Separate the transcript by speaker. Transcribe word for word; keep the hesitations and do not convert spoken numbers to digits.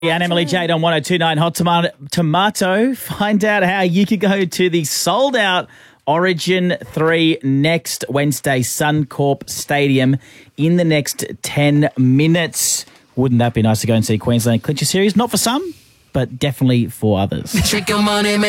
Speaker 1: Yeah, and Emily Jade on one oh two point nine Hot Tomato. Tomato. Find out how you could go to the sold-out Origin three next Wednesday, Suncorp Stadium, in the next ten minutes. Wouldn't that be nice to go and see Queensland clinch a series? Not for some, but definitely for others.